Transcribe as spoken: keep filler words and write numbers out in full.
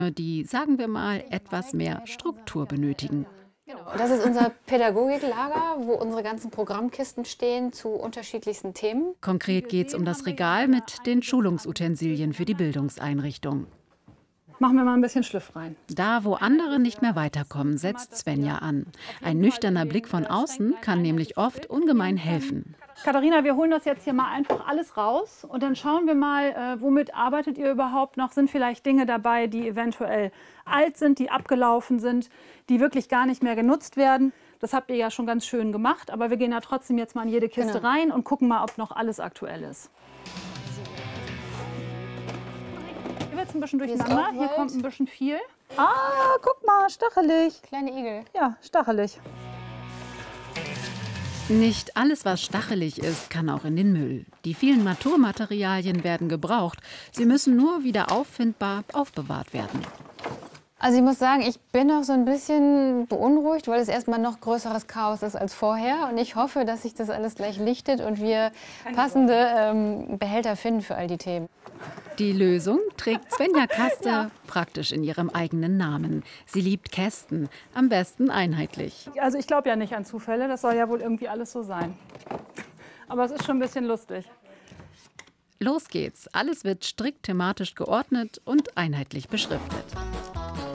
die, sagen wir mal, etwas mehr Struktur benötigen. Das ist unser Pädagogiklager, wo unsere ganzen Programmkisten stehen zu unterschiedlichsten Themen. Konkret geht es um das Regal mit den Schulungsutensilien für die Bildungseinrichtung. Machen wir mal ein bisschen Schliff rein. Da, wo andere nicht mehr weiterkommen, setzt Svenja an. Ein nüchterner Blick von außen kann nämlich oft ungemein helfen. Katharina, wir holen das jetzt hier mal einfach alles raus und dann schauen wir mal, äh, womit arbeitet ihr überhaupt noch? Sind vielleicht Dinge dabei, die eventuell alt sind, die abgelaufen sind, die wirklich gar nicht mehr genutzt werden? Das habt ihr ja schon ganz schön gemacht, aber wir gehen da trotzdem jetzt mal in jede Kiste genau. rein und gucken mal, ob noch alles aktuell ist. Hier wird es ein bisschen durcheinander, hier kommt ein bisschen viel. Ah, guck mal, stachelig. Kleine Igel. Ja, stachelig. Nicht alles, was stachelig ist, kann auch in den Müll. Die vielen Naturmaterialien werden gebraucht. Sie müssen nur wieder auffindbar aufbewahrt werden. Also ich muss sagen, ich bin noch so ein bisschen beunruhigt, weil es erstmal noch größeres Chaos ist als vorher. Und ich hoffe, dass sich das alles gleich lichtet und wir passende ähm, Behälter finden für all die Themen. Die Lösung trägt Svenja Kaste ja. praktisch in ihrem eigenen Namen. Sie liebt Kästen, am besten einheitlich. Also ich glaube ja nicht an Zufälle, das soll ja wohl irgendwie alles so sein. Aber es ist schon ein bisschen lustig. Los geht's. Alles wird strikt thematisch geordnet und einheitlich beschriftet.